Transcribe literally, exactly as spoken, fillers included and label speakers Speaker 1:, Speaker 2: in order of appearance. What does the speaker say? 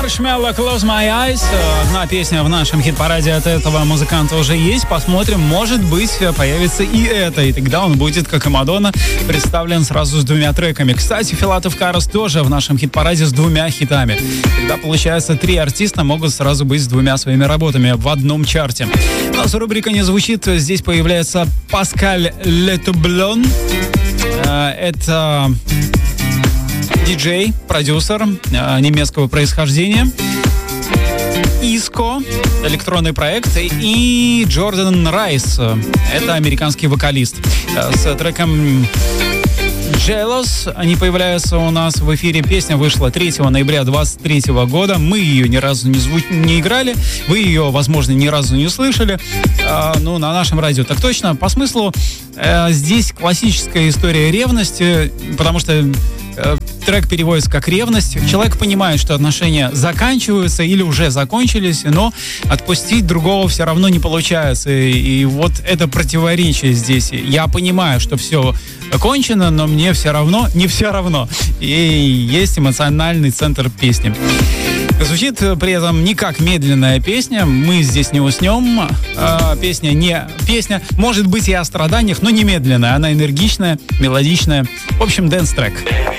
Speaker 1: Marshmello Close My Eyes. Одна песня в нашем хит-параде от этого музыканта уже есть. Посмотрим, может быть, появится и это. И тогда он будет, как и Мадонна, представлен сразу с двумя треками. Кстати, Филатов Карас тоже в нашем хит-параде с двумя хитами. Тогда, получается, три артиста могут сразу быть с двумя своими работами в одном чарте. У нас рубрика не звучит. Здесь появляется Паскаль Летублен. Это диджей, продюсер э, немецкого происхождения. Иско, электронный проект, и Джордан Райс, это американский вокалист. Э, с треком Jealous они появляются у нас в эфире. Песня вышла третьего ноября двадцать третьего года. Мы ее ни разу не, зву... не играли. Вы ее, возможно, ни разу не слышали. Э, ну, на нашем радио так точно. По смыслу, э, здесь классическая история ревности, потому что э, трек переводится как ревность. Человек понимает, что отношения заканчиваются или уже закончились, но отпустить другого все равно не получается. И, и вот это противоречие здесь. Я понимаю, что все кончено, но мне все равно, не все равно. И есть эмоциональный центр песни. Звучит при этом не как медленная песня. Мы здесь не уснем. А, песня не... Песня может быть и о страданиях, но не медленная. Она энергичная, мелодичная. В общем, дэнс-трек.